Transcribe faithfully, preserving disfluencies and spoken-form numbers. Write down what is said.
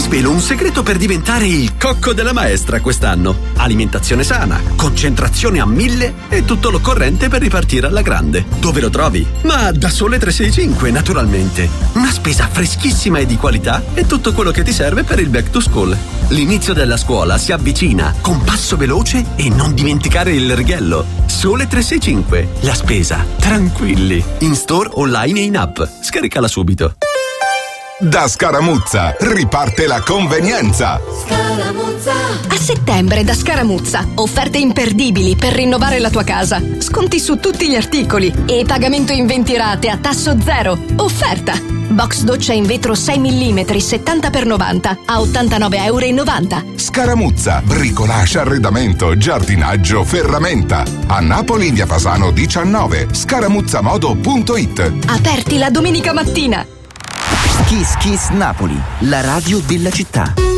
svelo un segreto per diventare il cocco della maestra quest'anno. Alimentazione sana, concentrazione a mille e tutto l'occorrente per ripartire alla grande. Dove lo trovi? Ma da Sole tre sei cinque, naturalmente. Una spesa freschissima e di qualità e tutto quello che ti serve per il back to school. L'inizio della scuola si avvicina con passo veloce e non dimenticare il righello. Sole tre sei cinque, la spesa tranquilli. In store, online e in app. Scaricala subito. Da Scaramuzza riparte la convenienza. Scaramuzza. A settembre da Scaramuzza, offerte imperdibili per rinnovare la tua casa. Sconti su tutti gli articoli e pagamento in venti rate a tasso zero. Offerta! Box doccia in vetro sei millimetri settanta per novanta a ottantanove e novanta euro. Scaramuzza, bricolage, arredamento, giardinaggio, ferramenta. A Napoli via Fasano diciannove, scaramuzzamodo punto it. Aperti la domenica mattina. Kiss Kiss Napoli, la radio della città.